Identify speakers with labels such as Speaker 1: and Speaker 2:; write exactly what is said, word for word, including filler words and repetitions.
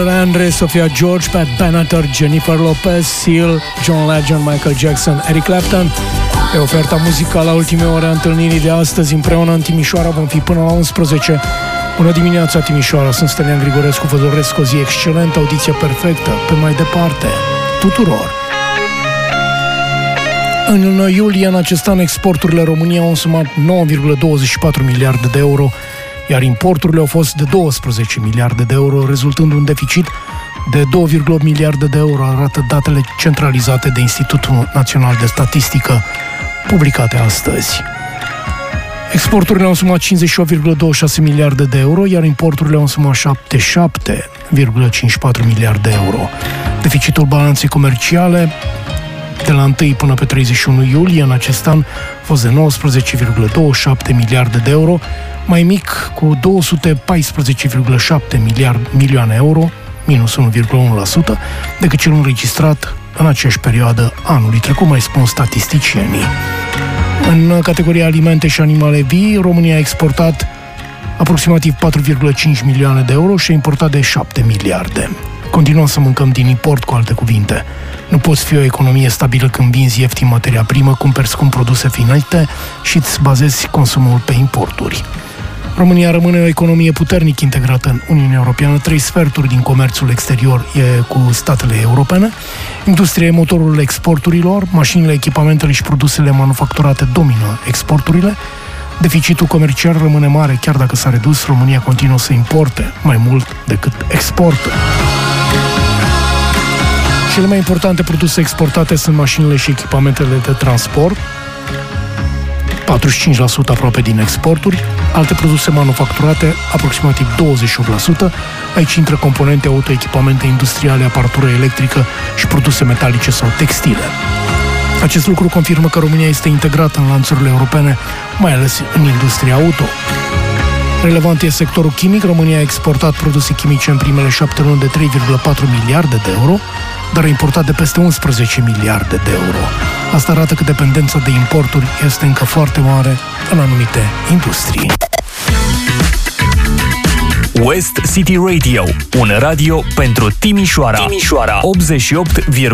Speaker 1: Andre, Sophia George, Pat Benatar, Jennifer Lopez, Seal, John Legend, Michael Jackson, Eric Clapton. Pe oferta muzicală a ultimei ore a întâlnirii de astăzi, împreună în Timișoara vom fi până la unsprezece. Bună dimineața, Timișoara, sunt Stelian Grigorescu, vă doresc o zi excelentă, audiție perfectă, pe mai departe, tuturor. În iulie, în acest an, exporturile României au însumat nouă virgulă douăzeci și patru miliarde de euro, iar importurile au fost de doisprezece miliarde de euro, rezultând un deficit de două virgulă opt miliarde de euro, arată datele centralizate de Institutul Național de Statistică, publicate astăzi. Exporturile au însumat cincizeci și opt virgulă douăzeci și șase miliarde de euro, iar importurile au însumat șaptezeci și șapte virgulă cincizeci și patru miliarde de euro. Deficitul balanței comerciale de la întâi până pe treizeci și unu iulie în acest an a fost de nouăsprezece virgulă douăzeci și șapte miliarde de euro, mai mic cu două sute paisprezece virgulă șapte milioane euro, minus unu virgulă unu la sută, decât cel înregistrat în aceeași perioadă anului trecut, mai spun statisticienii. În categoria alimente și animale vii, România a exportat aproximativ patru virgulă cinci milioane de euro și a importat de șapte miliarde. Continuăm să mâncăm din import, cu alte cuvinte. Nu poți fi o economie stabilă când vinzi ieftin materia primă, cumperi scump produse finite și îți bazezi consumul pe importuri. România rămâne o economie puternic integrată în Uniunea Europeană, trei sferturi din comerțul exterior e cu statele europene, industria e motorul exporturilor, mașinile, echipamentele și produsele manufacturate domină exporturile, deficitul comercial rămâne mare, chiar dacă s-a redus, România continuă să importe mai mult decât exportă. Cele mai importante produse exportate sunt mașinile și echipamentele de transport, patruzeci și cinci la sută aproape din exporturi, alte produse manufacturate, aproximativ douăzeci și opt la sută, aici intră componente auto, echipamente industriale, aparatură electrică și produse metalice sau textile. Acest lucru confirmă că România este integrată în lanțurile europene, mai ales în industria auto. Relevant este sectorul chimic. România a exportat produse chimice în primele șapte luni de trei virgulă patru miliarde de euro, dar a importat de peste unsprezece miliarde de euro. Asta arată că dependența de importuri este încă foarte mare în anumite industrii.
Speaker 2: West City Radio, un radio pentru Timișoara, Timișoara optzeci și opt virgulă